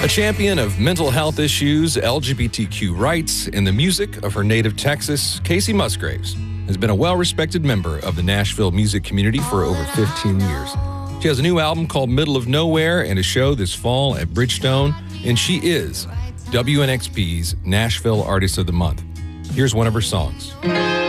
A champion of mental health issues, LGBTQ rights, and the music of her native Texas, Kacey Musgraves has been a well-respected member of the Nashville music community for over 15 years. She has a new album called Middle of Nowhere and a show this fall at Bridgestone, and she is WNXP's Nashville Artist of the Month. Here's one of her songs.